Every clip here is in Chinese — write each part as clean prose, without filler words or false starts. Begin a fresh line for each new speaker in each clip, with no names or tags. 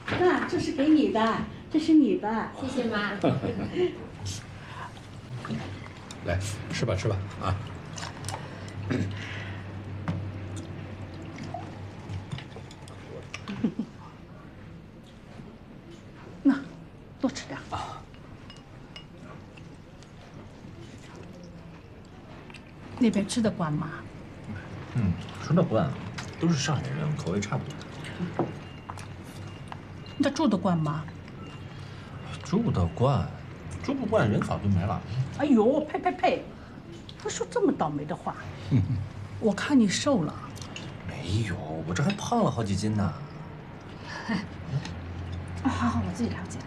那这是给你的，这是你的，
谢谢妈。
来，吃吧吃吧啊！
那多吃点
啊。
那边吃得惯吗？
吃得惯，都是上海人，口味差不多。
那住得惯吗？
住得惯，住不惯人早就没了。
哎呦，呸呸呸！不说这么倒霉的话。我看你瘦了。
没有，我这还胖了好几斤呢。
好，我自己了解。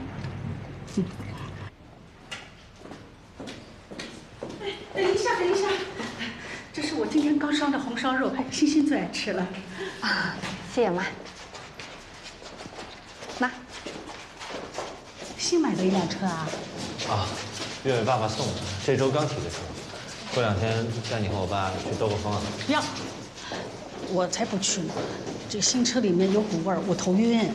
等一下，等一下，这是我今天刚烧的红烧肉，欣欣最爱吃了。
啊，谢谢妈。妈，
新买的一辆车啊？
啊，月月爸爸送的，这周刚提的车，过2天带你和我爸去兜个风啊。
不要，我才不去呢。这新车里面有股味儿，我头晕。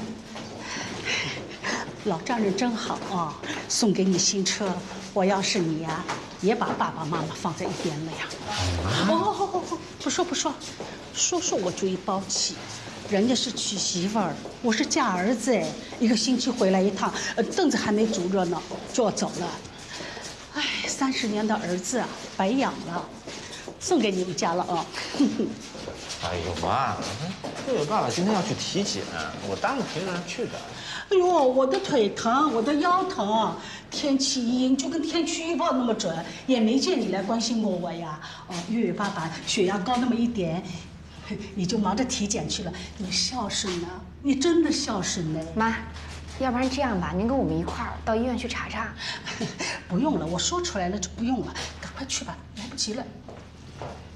老丈人真好啊，送给你新车。我要是你呀，也把爸爸妈妈放在一边了呀。哦，不说不说，说我注意包气。人家是娶媳妇儿，我是嫁儿子哎，1个星期回来一趟，凳子还没煮热呢就要走了。哎，30年的儿子啊，白养了，送给你们家了啊。
哎呦妈，月月爸爸今天要去体检，我答应陪着他去的。
哎呦，我的腿疼，我的腰疼，天气一阴就跟天气预报那么准，也没见你来关心过我呀。哦，月月爸爸血压高那么一点，你就忙着体检去了。你孝顺呢，你真的孝顺呢。
妈，要不然这样吧，您跟我们一块儿到医院去查查。
不用了，我说出来了就不用了，赶快去吧，来不及了。